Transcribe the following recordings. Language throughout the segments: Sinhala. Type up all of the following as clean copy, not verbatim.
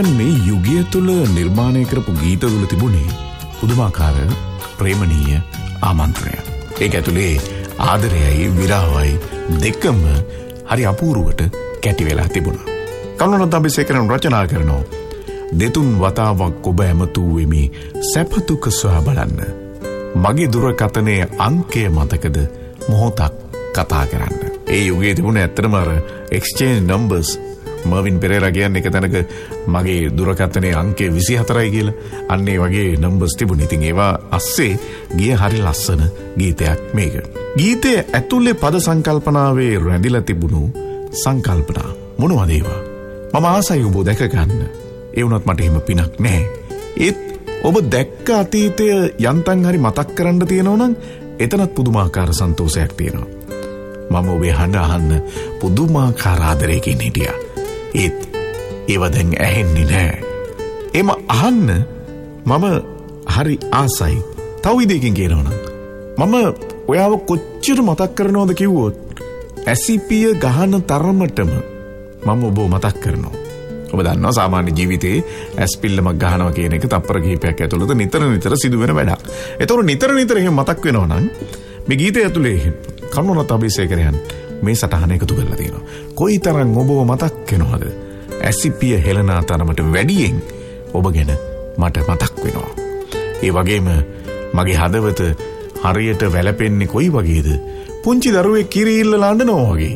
මේ යුගය තුළ නිර්මාණය කරපු ගීත තුළ තිබුණේ පුදුමාකාර ප්‍රේමණීය ආමන්ත්‍රණය. ඒක ඇතුලේ ආදරයයි විරහවයි දෙකම හරි අපූර්වට කැටි වෙලා තිබුණා. කරුණාරත්න අබේසේකරන් රචනා කරනවා දෙතුන් වතාවක් ඔබ ඇමතු වෙමි සැපතුක සොයා බලන්න. මගේ දුරකථනයේ අංකය මතකද මොහොතක් කතා කරන්න. ඒ යුගයේ තිබුණ ඇත්තටම අර exchange numbers මර්වින් පෙරේරා කියන්නේ එක තැනක මගේ දුරකථනයේ අංකය 24යි කියලා. අන්න ඒ වගේ numbers තිබුණා. ඉතින් ඒවා අස්සේ ගිය හරි ලස්සන ගීතයක් මේක. ගීතයේ ඇතුලේ පද සංකල්පනාවේ රැඳිලා තිබුණු සංකල්පනා මොනවද ඒවා? මම ආසයි ඔබ දැක ගන්න. ඒ වුණත් මට එහෙම පිනක් නැහැ. ඒත් ඔබ දැක්ක අතීතය යන්තම් හරි මතක් කරන්න තියෙනවා නම් එතනත් පුදුමාකාර සන්තෝෂයක් තියෙනවා. මම ඔබේ හඬ අහන්න පුදුමාකාර ආදරයකින් හිටියා. ඒත් ඒව දැන් ඇහෙන්නේ නැහැ. එම අහන්න මම හරි ආසයි. තව විදිහකින් කියනවා නම් මම ඔයාව කොච්චර මතක් කරනවද කිව්වොත් ඇසිපිය ගහන තරමටම මම ඔබ මතක් කරනවා. ඔබ දන්නවා සාමාන්‍ය ජීවිතේ ඇස්පිල්ලමක් ගහනවා කියන එක තප්පර කිහිපයක් ඇතුළත නිතර සිදුවෙන වැඩක්. ඒතකොට නිතර එහෙම මතක් වෙනවා නම් මේ ගීතය ඇතුලේ කරුණාරත්න අබේසේකරයන් මේ සටහන එකතු කරලා තියෙනවා. කොයිතරම් ඔබව මතක් වෙනවද? ඇසිපිය හෙලනා තරමට වැඩියෙන් ඔබ ගැන මට මතක් වෙනවා. ඒ වගේම මගේ හදවත හරියට වැළපෙන්නේ කොයි වගේද? පුංචි දරුවෙක් කිරි ඉල්ලලා අඬනවා වගේ.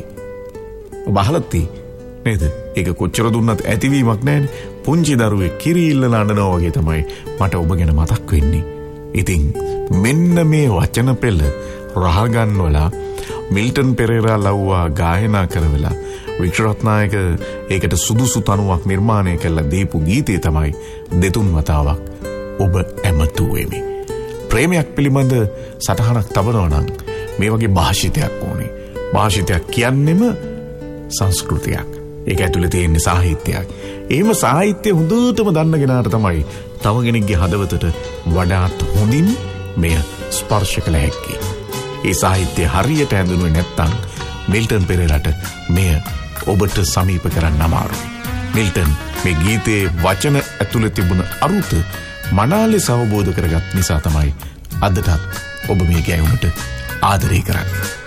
ඔබ අහලත් නේද? ඒක කොච්චර දුන්නත් ඇතිවීමක් නැහැනේ. පුංචි දරුවෙක් කිරි ඉල්ලලා අඬනවා වගේ තමයි මට ඔබ ගැන මතක් වෙන්නේ. ඉතින් මෙන්න මේ වචන පෙළ රහ ගන්නවලා මිල්ටන් පෙරේරා ලව්වා ගායනා කරවලා වික්ටර් රත්නායක ඒකට සුදුසු තනුවක් නිර්මාණය කළා දීපු ගීතය තමයි දෙතුන් වතාවක් ඔබ ඇමතු වෙමි. ප්‍රේමයක් පිළිබඳ සටහනක් තබනවා නම් මේ වගේ භාෂිතයක් ඕනේ. භාෂිතයක් කියන්නෙම සංස්කෘතියක්. ඒක ඇතුලේ තියෙන සාහිත්‍යයක්. එහෙම සාහිත්‍ය හොඳටම දන්න කෙනාට තමයි තව කෙනෙක්ගේ හදවතට වඩාත් හොඳින් මෙය ස්පර්ශ කළ හැක්කේ. ඒ සාහිත්‍ය හරියට හඳුනුවේ නැත්නම් මිල්ටන් පෙරේරාට මෙය ඔබට සමීප කරන්න අමාරුයි. මිල්ටන් මේ ගීතයේ වචන ඇතුලේ තිබුණ අරුත මනාලෙස අවබෝධ කරගත් නිසා තමයි අදටත් ඔබ මේ ගැයුමට ආදරය කරන්නේ.